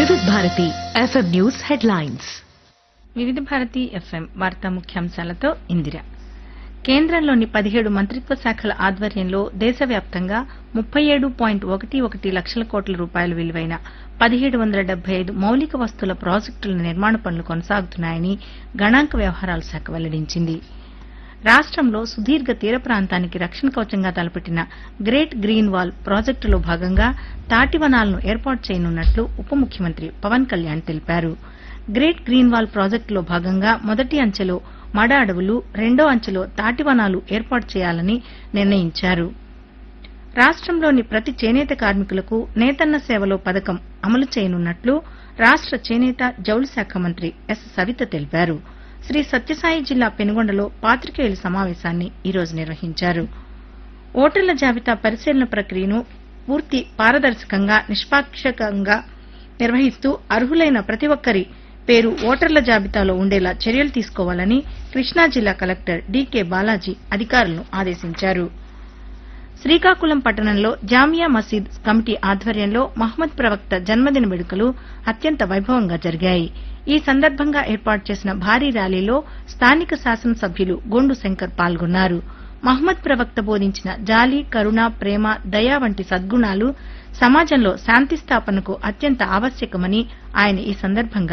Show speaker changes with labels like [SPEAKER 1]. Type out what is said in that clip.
[SPEAKER 1] వివిధ Bharati FM news headlines.
[SPEAKER 2] వివిధ Bharati FM వార్తా ముఖ్యాంశాలతో ఇందిర. కేంద్రంలోని 17 మంత్రిత్వ శాఖల ఆధ్వర్యంలో దేశవ్యాప్తంగా 37.11 లక్షల కోట్ల రూపాయల విలువైన 1775 మౌలిక వస్తువుల ప్రాజెక్టుల నిర్మాణ పనులు కొనసాగుతున్నాయని గణాంక వ్యవహారాల శాఖ వెల్లడించింది. రాష్టంలో సుదీర్ఘ తీర ప్రాంతానికి రక్షణ కవచంగా తలపెట్టిన గ్రేట్ గ్రీన్ వాల్ ప్రాజెక్టులో భాగంగా తాటివనాలను ఏర్పాటు చేయనున్నట్లు ఉప ముఖ్యమంత్రి పవన్ కళ్యాణ్ తెలిపారు. గ్రేట్ గ్రీన్ వాల్ ప్రాజెక్టులో భాగంగా మొదటి అంచెలో మడ అడవులు, రెండో అంచెలో తాటివనాలు ఏర్పాటు చేయాలని నిర్ణయించారు. రాష్టంలోని ప్రతి చేనేత కార్మికులకు నేతన్న సేవలో పథకం అమలు చేయనున్నట్లు రాష్ట చేనేత జౌళి శాఖ మంత్రి ఎస్ సవిత తెలిపారు. శ్రీ సత్యసాయి జిల్లా పెనుగొండలో పాతికేయుల సమావేశాన్ని ఈరోజు నిర్వహించారు. ఓటర్ల జాబితా పరిశీలన ప్రక్రియను పూర్తి పారదర్శకంగా, నిష్పాక్షికంగా నిర్వహిస్తూ అర్హులైన ప్రతి ఒక్కరి పేరు ఓటర్ల జాబితాలో ఉండేలా చర్యలు తీసుకోవాలని కృష్ణా జిల్లా కలెక్టర్ డీకే బాలాజీ అధికారులను ఆదేశించారు. శ్రీకాకుళం పట్టణంలో జామియా మసీద్ కమిటీ ఆధ్వర్యంలో మహమ్మద్ ప్రవక్త జన్మదిన వేడుకలు అత్యంత వైభవంగా జరిగాయి. ఈ సందర్భంగా ఏర్పాటు చేసిన భారీ ర్యాలీలో స్థానిక శాసనసభ్యులు గోండు శంకర్ పాల్గొన్నారు. మహమ్మద్ ప్రవక్త బోధించిన జాలి, కరుణ, ప్రేమ, దయ వంటి సద్గుణాలు సమాజంలో శాంతి స్థాపనకు అత్యంత ఆవశ్యకమని ఆయన ఈ సందర్భంగా